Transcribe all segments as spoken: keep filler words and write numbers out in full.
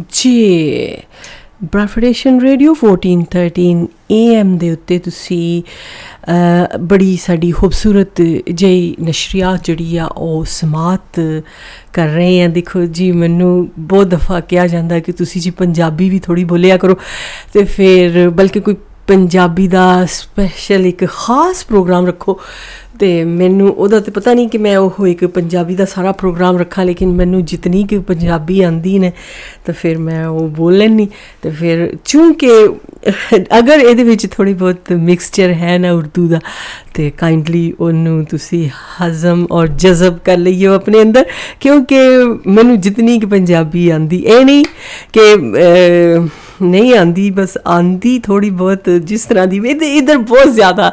ਦੂਜੇ ਬ੍ਰਾਡਫੋਰਡੇਸ਼ਨ radio fourteen thirteen A M ਦੇ ਉੱਤੇ ਤੁਸੀਂ ਬੜੀ ਸਾਡੀ ਖੂਬਸੂਰਤ ਜਿਹੀ ਨਸ਼ਰੀਆਤ ਜਿਹੜੀ ਆ ਉਹ ਸਮਾਤ ਕਰ ਰਹੇ ਹਾਂ। ਦੇਖੋ ਜੀ, ਮੈਨੂੰ ਬਹੁਤ ਦਫਾ ਕਿਹਾ ਜਾਂਦਾ ਕਿ ਤੁਸੀਂ ਜੀ ਪੰਜਾਬੀ ਵੀ ਥੋੜ੍ਹੀ ਬੋਲਿਆ ਕਰੋ, ਅਤੇ ਫਿਰ ਬਲਕਿ ਕੋਈ ਪੰਜਾਬੀ ਦਾ ਸਪੈਸ਼ਲ ਇੱਕ ਖਾਸ ਪ੍ਰੋਗਰਾਮ ਰੱਖੋ। ਅਤੇ ਮੈਨੂੰ ਉਹਦਾ ਤਾਂ ਪਤਾ ਨਹੀਂ ਕਿ ਮੈਂ ਉਹ ਇੱਕ ਪੰਜਾਬੀ ਦਾ ਸਾਰਾ ਪ੍ਰੋਗਰਾਮ ਰੱਖਾਂ, ਲੇਕਿਨ ਮੈਨੂੰ ਜਿਤਨੀ ਕਿ ਪੰਜਾਬੀ ਆਉਂਦੀ ਨੇ ਤਾਂ ਫਿਰ ਮੈਂ ਉਹ ਬੋਲ ਲੈਂਦੀ। ਅਤੇ ਫਿਰ ਚੂੰਕਿ ਅਗਰ ਇਹਦੇ ਵਿੱਚ ਥੋੜ੍ਹੀ ਬਹੁਤ ਮਿਕਸਚਰ ਹੈ ਨਾ ਉਰਦੂ ਦਾ, ਅਤੇ ਕਾਈਂਡਲੀ ਉਹਨੂੰ ਤੁਸੀਂ ਹਜ਼ਮ ਔਰ ਜਜ਼ਬ ਕਰ ਲਈਓ ਆਪਣੇ ਅੰਦਰ, ਕਿਉਂਕਿ ਮੈਨੂੰ ਜਿਤਨੀ ਕਿ ਪੰਜਾਬੀ ਆਉਂਦੀ, ਇਹ ਨਹੀਂ ਕਿ ਨਹੀਂ ਆਉਂਦੀ, ਬਸ ਆਉਂਦੀ ਥੋੜ੍ਹੀ ਬਹੁਤ ਜਿਸ ਤਰ੍ਹਾਂ ਦੀ ਵੀ। ਇੱਧਰ ਬਹੁਤ ਜ਼ਿਆਦਾ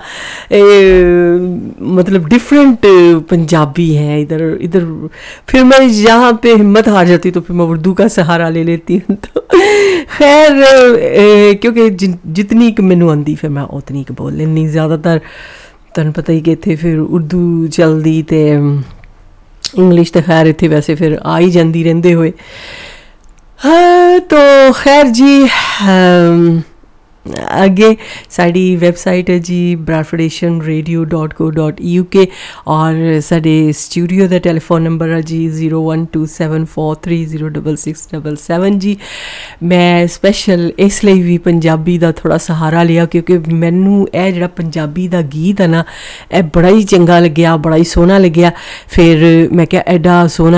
मतलब डिफरेंट पंजाबी है इधर इधर फिर मैं यहाँ पे हिम्मत हार जाती तो फिर मैं उर्दू का सहारा ले लेती हूँ। तो खैर क्योंकि जि, जितनी कि मैनू आंदी फिर मैं उतनी कि बोल लेनी। ज़्यादातर तुहानू पता ही कि इत्थे फिर उर्दू चलदी ते इंग्लिश तो खैर इत्थे वैसे फिर आ ही जाती रहिंदे होए। हाँ तो खैर जी, अगे साड़ी वैबसाइट है जी ब्राडफोर्डेशन radio dot co dot U के, और साढ़े स्टूडियो का टैलीफोन नंबर है जी zero one two seven four three zero double six double seven जी। मैं स्पैशल इसलिए भी पंजाबी का थोड़ा सहारा लिया क्योंकि मैनू यह जिहड़ा पंजाबी का गीत है ना, यह बड़ा ही चंगा लग्या, बड़ा ही सोहना लग्या। फिर मैं क्या एडा सोहना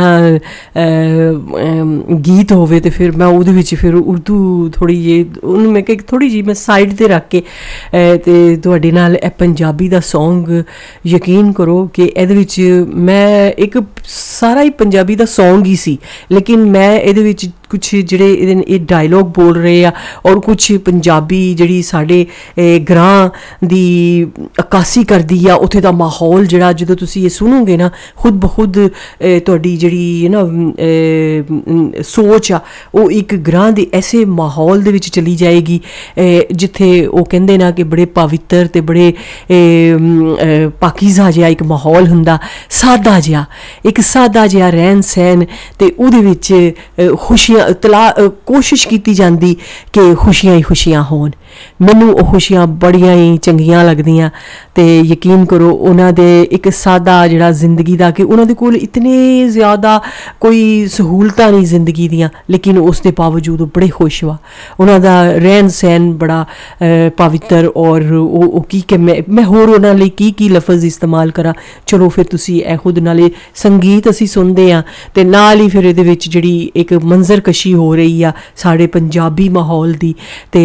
गीत होवे तो फिर मैं उहदे विच फिर उर्दू थोड़ी जी उन्होंने मैं क्या थोड़ी जी मैं साइड ते रख के ते तुहाडे नाल ए पंजाबी दा सॉन्ग, यकीन करो कि इहदे विच मैं एक सारा ही पंजाबी दा सॉन्ग ही सी, लेकिन मैं इहदे विच कुछ जिहड़े ये डायलॉग बोल रहे आ और कुछ पंजाबी जिहड़ी साडे ग्रां दी अक्कासी करदी आ, उत्थे दा माहौल जिहड़ा जदों तुसीं ये सुनोगे ना खुद ब खुद तुहाडी जिहड़ी ना सोच आ वो एक ग्रां दे ऐसे माहौल दे विच चली जाएगी जिथे वो कहंदे ना कि बड़े पवित्र ते बड़े पाकीज़ा जिहा एक माहौल हुंदा, सादा जिहा एक सादा जिहा रहन सहन, ते उहदे विच खुशियां तला कोशिश की जाती कि खुशियां ही खुशियां होन। मैनू वो खुशियां बड़ियां ही चंगियां लगदियां, ते यकीन करो उन्हां दे एक सादा जिहड़ा जिंदगी दा कि उन्हां दे कोल इतने ज़्यादा कोई सहूलतां नहीं जिंदगी दियां, लेकिन उस दे बावजूद बड़े खुश वा। उन्हां दा रहन सहन बड़ा पवित्र, और वो की कि मैं मैं होर उन्हां लई की की लफज इस्तेमाल करा। चलो फिर तुसीं ए खुद नाले संगीत असीं सुनदे आ ते नाल ही फिर इहदे विच जिहड़ी एक मंजर कशी हो रही आ साढ़े पंजाबी माहौल दी, ते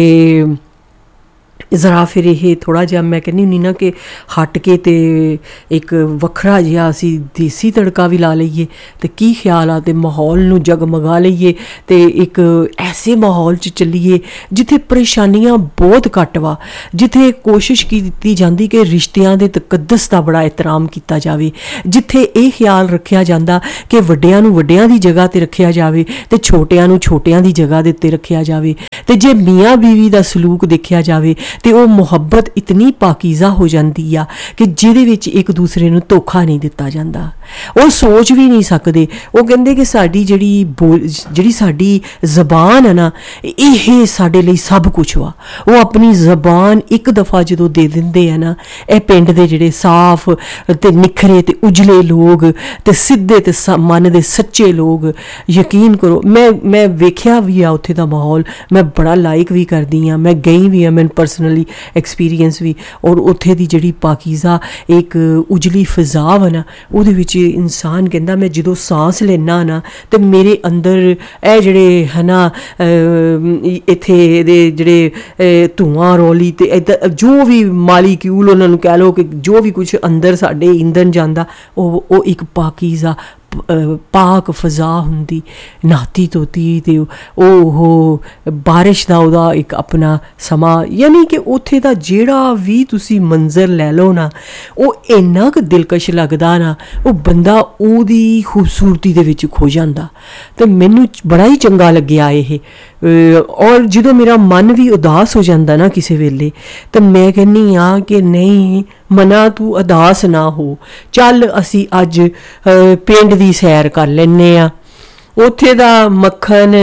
ज़रा फिर ये थोड़ा जिहा मैं कहनी हुंदी ना कि हट के ते एक वखरा जिहा असी देसी तड़का भी ला लईए ते की ख्याल आ, ते माहौल नूं जगमगा लईए ते एक ऐसे माहौल च चलीए जिथे परेशानियां बहुत घट वा, जिथे कोशिश की जाती कि रिश्तियां दे तकद्दस दा बड़ा एहतराम किया जाए, जिथे ये ख्याल रखा जाता कि वड्डियां नूं वड्डियां दी जगह ते रखा जाए ते छोटियां नूं छोटियां दी जगह दे उत्ते रखा जाए, ते जे मियाँ बीवी दा सलूक देखा जाए तो वह मुहब्बत इतनी पाकीज़ा हो जाती आ कि जिहदे विच एक दूसरे नूं धोखा नहीं दिता जाता। वो सोच भी नहीं सकते, वो कहंदे कि साडी जिहड़ी बोल जिहड़ी साडी ज़बान है ना, ये साडे लई सब कुछ वा। वो अपनी ज़बान एक दफ़ा जदों दे दिंदे है ना, ये पिंड दे जिहड़े साफ ते निखरे ते उजले लोग ते सिद्धे ते मन दे सच्चे लोग, यकीन करो मैं मैं वेख्या भी आ उत्थे दा माहौल, मैं बड़ा लाइक भी करदी हाँ, मैं गई भी हाँ, मैं पर्सनली एक्सपीरियंस भी, और उत्थे दी जिहड़ी पाकीज़ा एक उजली फिजा वा ना, उहदे विच इंसान कहंदा मैं जदों सांस लेना ना ते मेरे अंदर ए जिहड़े है ना इत्थे दे जिहड़े धुआं रौली ते इधर जो भी मालीक्यूल उन्हां नूं कह लो कि जो भी कुछ अंदर साडे ईंधन जांदा वो एक पाकीज़ा पाक फिजा हुंदी, नहाती धोती ते ओहो बारिश दा ओहदा एक अपना समा, यानी कि उत्थे दा जेड़ा भी तुसी मंजर लै लो ना वो इन्ना क दिलकश लगदा ना, वो बंदा ओहदी खूबसूरती दे विच खो जांदा। ते मैनू बड़ा ही चंगा लग्गिया ये, और जदों मेरा मन भी उदास हो जाता ना किसी वेले, तो मैं कहनी हाँ कि नहीं मना तू उदास ना हो, चल असी अज पिंड दी सैर कर लैने आ, उत्थे दा मक्खन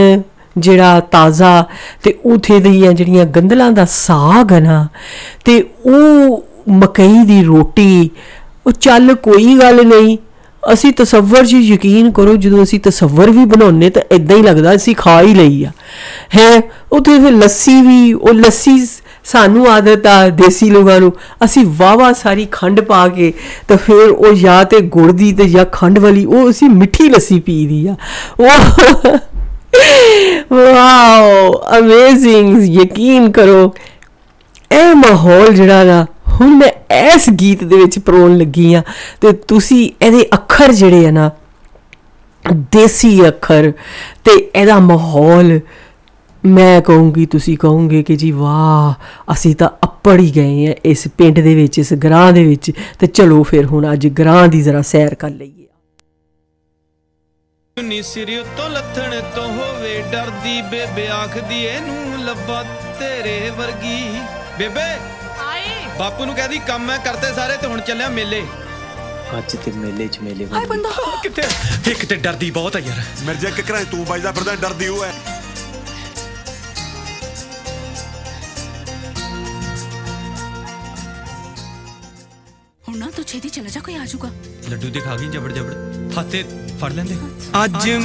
ਜਿਹੜਾ ਤਾਜ਼ਾ ਤੇ ਉੱਥੇ ਦੀਆਂ ਜਿਹੜੀਆਂ ਗੰਦਲਾਂ ਦਾ ਸਾਗ ਹੈ ਨਾ ਤੇ ਉਹ ਮਕਈ ਦੀ ਰੋਟੀ, ਉਹ ਚੱਲ ਕੋਈ ਗੱਲ ਨਹੀਂ। ਅਸੀਂ ਤਸੱਵਰ 'ਚ ਯਕੀਨ ਕਰੋ, ਜਦੋਂ ਅਸੀਂ ਤਸੱਵਰ ਵੀ ਬਣਾਉਂਦੇ ਤਾਂ ਇੱਦਾਂ ਹੀ ਲੱਗਦਾ ਅਸੀਂ ਖਾ ਹੀ ਲਈ ਆ ਹੈ। ਉੱਥੇ ਫਿਰ ਲੱਸੀ ਵੀ, ਉਹ ਲੱਸੀ ਸਾਨੂੰ ਆਦਤ ਆ ਦੇਸੀ ਲੋਕਾਂ ਨੂੰ, ਅਸੀਂ ਵਾਹਵਾ ਸਾਰੀ ਖੰਡ ਪਾ ਕੇ ਤਾਂ ਫਿਰ ਉਹ ਜਾਂ ਤੇ ਗੁੜ ਦੀ ਤੇ ਜਾਂ ਖੰਡ ਵਾਲੀ, ਉਹ ਅਸੀਂ ਮਿੱਠੀ ਲੱਸੀ ਪੀ ਦੀ ਆ। ਉਹ ਵਾਓ, ਅਮੇਜ਼ਿੰਗ। ਯਕੀਨ ਕਰੋ ਇਹ ਮਾਹੌਲ ਜਿਹੜਾ ਨਾ ਹੁਣ ਮੈਂ ਇਸ ਗੀਤ ਦੇ ਵਿੱਚ ਪਰੋਣ ਲੱਗੀ ਹਾਂ, ਅਤੇ ਤੁਸੀਂ ਇਹਦੇ ਅੱਖਰ ਜਿਹੜੇ ਆ ਨਾ, ਦੇਸੀ ਅੱਖਰ ਅਤੇ ਇਹਦਾ ਮਾਹੌਲ, ਮੈਂ ਕਹੂੰਗੀ ਤੁਸੀਂ ਕਹੋਗੇ ਕਿ ਜੀ ਵਾਹ ਅਸੀਂ ਤਾਂ ਅੱਪੜ ਹੀ ਗਏ ਹਾਂ ਇਸ ਪਿੰਡ ਦੇ ਵਿੱਚ, ਇਸ ਗਰਾਂ ਦੇ ਵਿੱਚ। ਅਤੇ ਚਲੋ ਫਿਰ ਹੁਣ ਅੱਜ ਗਰਾਂ ਦੀ ਜ਼ਰਾ ਸੈਰ ਕਰ ਲਈਏ। ਨੀ ਸਿਰ ਉੱਤੋਂ ਲੱਥਣ ਤੋਂ ਹੋਵੇ ਡਰਦੀ, ਬੇਬੇ ਆਖਦੀ ਇਹਨੂੰ ਲੱਭਾ ਤੇਰੇ ਵਰਗੀ। ਬੇਬੇ ਬਾਪੂ ਨੂੰ ਕਹਦੀ ਕੰਮ ਮੈਂ ਕਰਤੇ ਸਾਰੇ, ਤੇ ਹੁਣ ਚੱਲਿਆ ਮੇਲੇ। ਅੱਜ ਤੇ ਮੇਲੇ ਚ ਮੇਲੇ ਹਾਏ ਬੰਦਾ ਕਿੱਥੇ, ਇੱਕ ਤੇ ਡਰਦੀ ਬਹੁਤ ਆ ਯਾਰ। ਮਿਰਜਾ ਕਿਕਰਾਂ ਤੂੰ ਵੱਜਦਾ ਫਿਰਦਾ, ਡਰਦੀ ਉਹ ਹੈ। ਹੁਣ ਨਾ ਤੂੰ ਛੇਤੀ ਚਲਾ ਜਾ, ਕੋਈ ਆ ਜਾਊਗਾ। ਲੱਡੂ ਦਿਖਾ ਗਈ ਜਬੜ ਜਬੜ, ਹੱਥੇ ਫੜ ਲੈਂਦੇ। ਅੱਜ